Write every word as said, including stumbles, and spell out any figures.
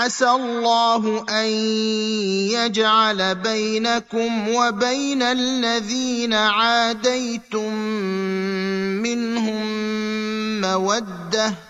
عسى الله أن يجعل بينكم وبين الذين عاديتم منهم مودة